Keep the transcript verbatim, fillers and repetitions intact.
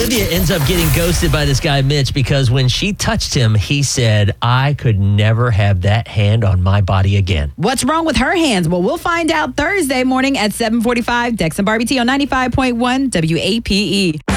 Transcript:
Olivia ends up getting ghosted by this guy, Mitch, because when she touched him, he said, I could never have that hand on my body again. What's wrong with her hands? Well, we'll find out Thursday morning at seven forty-five. Dex and Barbie T on ninety-five point one W A P E.